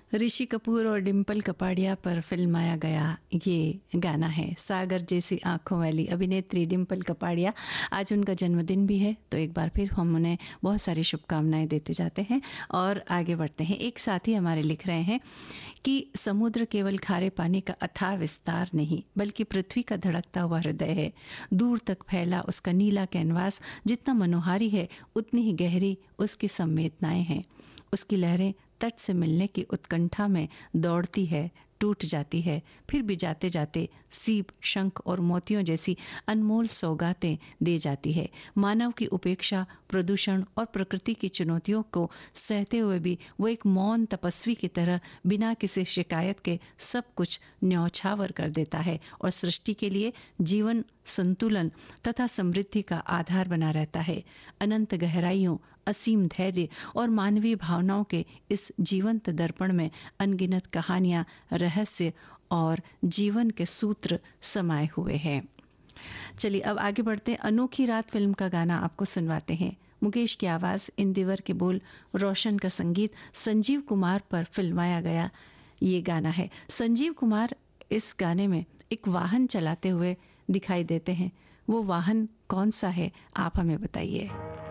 ऋषि कपूर और डिम्पल कपाड़िया पर फिल्माया गया ये गाना है। सागर जैसी आंखों वाली अभिनेत्री डिम्पल कपाड़िया, आज उनका जन्मदिन भी है, तो एक बार फिर हम उन्हें बहुत सारी शुभकामनाएं देते जाते हैं और आगे बढ़ते हैं। एक साथी हमारे लिख रहे हैं कि समुद्र केवल खारे पानी का अथाह विस्तार नहीं, बल्कि पृथ्वी का धड़कता हुआ हृदय है। दूर तक फैला उसका नीला कैनवास जितना मनोहारी है, उतनी ही गहरी उसकी संवेदनाएं हैं। उसकी लहरें तट से मिलने की उत्कंठा में दौड़ती है, टूट जाती है, फिर भी जाते जाते सीप, शंख और मोतियों जैसी अनमोल सौगातें दे जाती है। मानव की उपेक्षा, प्रदूषण और प्रकृति की चुनौतियों को सहते हुए भी वो एक मौन तपस्वी की तरह बिना किसी शिकायत के सब कुछ न्यौछावर कर देता है और सृष्टि के लिए जीवन, संतुलन तथा समृद्धि का आधार बना रहता है। अनंत गहराइयों, असीम धैर्य और मानवीय भावनाओं के इस जीवंत दर्पण में अनगिनत कहानियां, रहस्य और जीवन के सूत्र समाये हुए हैं। चलिए अब आगे बढ़ते हैं। अनोखी रात फिल्म का गाना आपको सुनवाते हैं। मुकेश की आवाज़, इंदिवर के बोल, रोशन का संगीत, संजीव कुमार पर फिल्माया गया ये गाना है। संजीव कुमार इस गाने में एक वाहन चलाते हुए दिखाई देते हैं। वो वाहन कौन सा है, आप हमें बताइए।